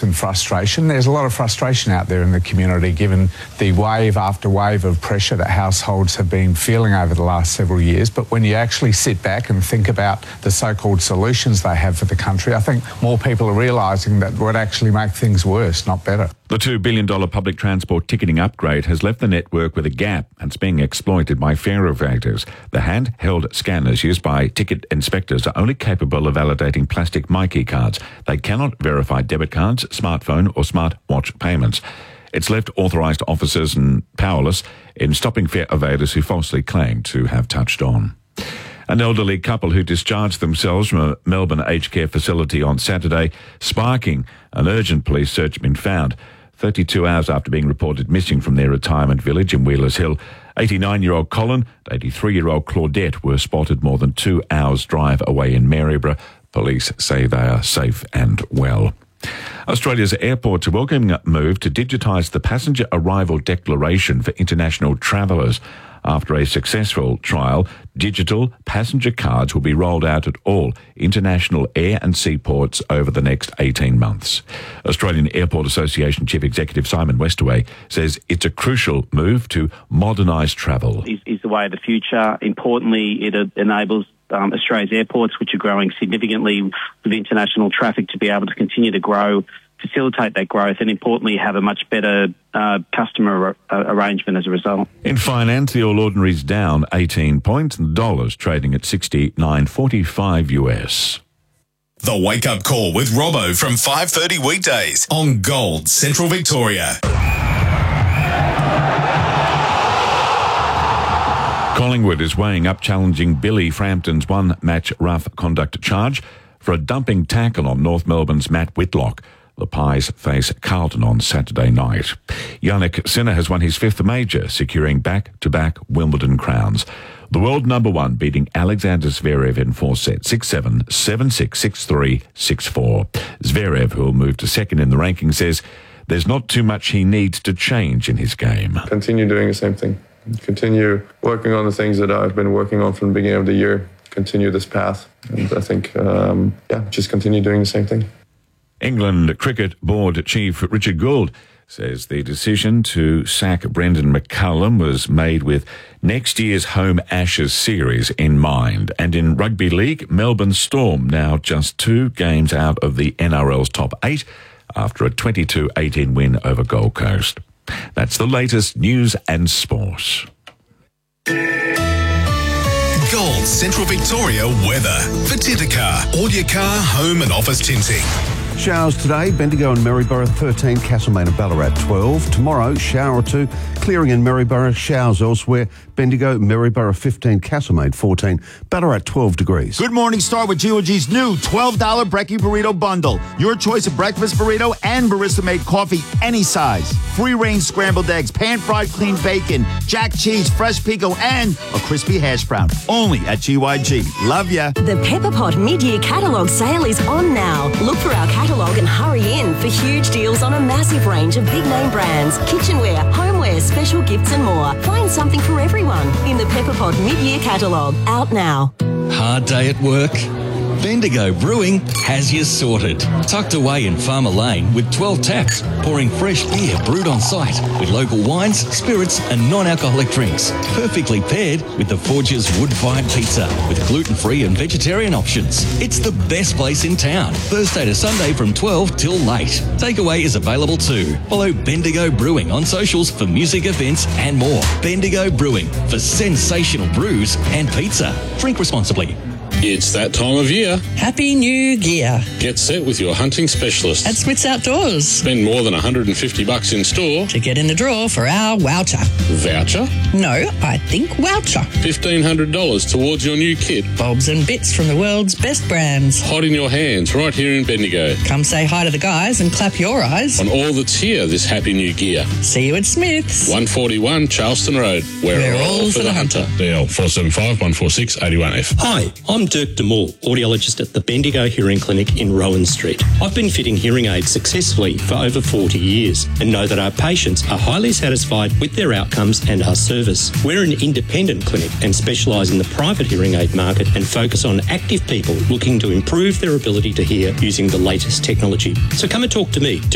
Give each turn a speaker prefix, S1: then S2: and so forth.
S1: and frustration. There's a lot of frustration out there in the community given the wave after wave of pressure that households have been feeling over the last several years. But when you actually sit back and think about the so-called solutions they have for the country, I think more people are realising that would actually make things worse, not better.
S2: The $2 billion public transport ticketing upgrade has left the network with a gap and it's being exploited by fare evaders. The handheld scanners used by ticket inspectors are only capable of validating plastic MyKey cards. They cannot verify debit cards, smartphone or smartwatch payments. It's left authorised officers powerless in stopping fare evaders who falsely claim to have touched on. An elderly couple who discharged themselves from a Melbourne aged care facility on Saturday, sparking an urgent police search, been found 32 hours after being reported missing from their retirement village in Wheelers Hill. 89-year-old Colin and 83-year-old Claudette were spotted more than 2 hours' drive away in Maryborough. Police say they are safe and well. Australia's airports are welcoming a move to digitise the passenger arrival declaration for international travellers. After a successful trial, digital passenger cards will be rolled out at all international air and seaports over the next 18 months. Australian Airport Association Chief Executive Simon Westaway says it's a crucial move to modernise travel.
S3: Is the way of the future. Importantly, it enables Australia's airports, which are growing significantly with international traffic, to be able to continue to grow, facilitate that growth, and importantly have a much better customer arrangement as a result.
S2: In finance, the All Ordinary's down 18 points and the dollar's trading at 69.45 US.
S4: The Wake Up Call with Robbo from 5:30 weekdays on Gold Central Victoria.
S2: Collingwood is weighing up challenging Billy Frampton's one-match rough conduct charge for a dumping tackle on North Melbourne's Matt Whitlock. The Pies face Carlton on Saturday night. Yannick Sinner has won his fifth major, securing back-to-back Wimbledon crowns. The world number one beating Alexander Zverev in 4 sets, 6-7, 7-6, 6-3, 6-4. Zverev, who will move to second in the ranking, says there's not too much he needs to change in his game.
S5: Continue doing the same thing. Continue working on the things that I've been working on from the beginning of the year. Continue this path. And I think, just continue doing the same thing.
S2: England Cricket Board Chief Richard Gould says the decision to sack Brendan McCullum was made with next year's home Ashes series in mind. And in rugby league, Melbourne Storm now just 2 games out of the NRL's top 8 after a 22-18 win over Gold Coast. That's the latest news and sport.
S4: Gold Central Victoria weather. For Titacar, all your car, home and office tinting.
S6: Showers today, Bendigo and Maryborough 13, Castlemaine and Ballarat 12. Tomorrow, shower or 2, clearing in Maryborough, showers elsewhere. Bendigo, Maryborough 15, Castlemaine 14, Ballarat 12 degrees.
S7: Good morning, start with GOG's new $12 Brekkie Burrito Bundle. Your choice of breakfast burrito and barista-made coffee, any size. Free-range scrambled eggs, pan-fried clean bacon, jack cheese, fresh pico, and a crispy hash brown. Only at GYG. Love ya.
S8: The Pepper Pot mid-year catalogue sale is on now. Look for our catalogue and hurry in for huge deals on a massive range of big-name brands, kitchenware, homeware, special gifts and more. Find something for everyone in the Pepper Pot mid-year catalogue. Out now.
S9: Hard day at work? Bendigo Brewing has you sorted. Tucked away in Farmer Lane with 12 taps, pouring fresh beer brewed on site with local wines, spirits and non-alcoholic drinks. Perfectly paired with the Forge's wood-fired pizza with gluten-free and vegetarian options. It's the best place in town. Thursday to Sunday from 12 till late. Takeaway is available too. Follow Bendigo Brewing on socials for music events and more. Bendigo Brewing for sensational brews and pizza. Drink responsibly.
S10: It's that time of year.
S11: Happy New Gear.
S10: Get set with your hunting specialist
S11: at Smith's Outdoors.
S10: Spend more than $150 in store
S11: to get in the draw for our voucher.
S10: Voucher?
S11: No, I think voucher.
S10: $1,500 towards your new kit.
S11: Bobs and bits from the world's best brands.
S10: Hot in your hands right here in Bendigo.
S11: Come say hi to the guys and clap your eyes
S10: on all that's here this Happy New Gear.
S11: See you at Smith's.
S10: 141 Charleston Road.
S11: We're all for the hunter.
S10: DL 475-146-81F.
S12: Hi, I'm Dirk DeMoore, audiologist at the Bendigo Hearing Clinic in Rowan Street. I've been fitting hearing aids successfully for over 40 years and know that our patients are highly satisfied with their outcomes and our service. We're an independent clinic and specialise in the private hearing aid market and focus on active people looking to improve their ability to hear using the latest technology. So come and talk to me.